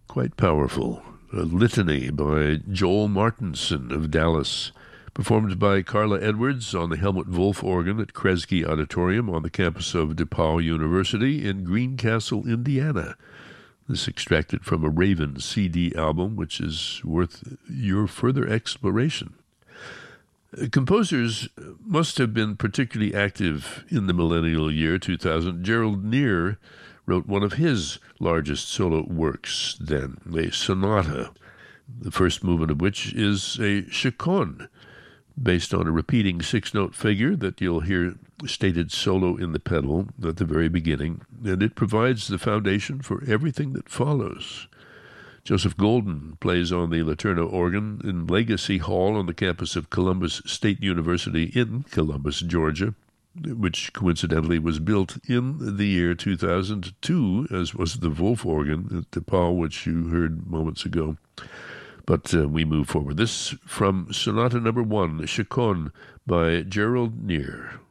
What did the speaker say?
Quite powerful. A litany by Joel Martinson of Dallas, performed by Carla Edwards on the Helmut Wolf organ at Kresge Auditorium on the campus of DePauw University in Greencastle, Indiana. This extracted from a Raven CD album, which is worth your further exploration. Composers must have been particularly active in the millennial year 2000. Gerald Neer wrote one of his largest solo works then, a sonata, the first movement of which is a chaconne, based on a repeating six-note figure that you'll hear stated solo in the pedal at the very beginning, and it provides the foundation for everything that follows. Joseph Golden plays on the Laterna organ in Legacy Hall on the campus of Columbus State University in Columbus, Georgia, which coincidentally was built in the year 2002, as was the Wolf organ at DePauw, which you heard moments ago. But we move forward. This from Sonata Number 1, Chaconne by Gerald Neer.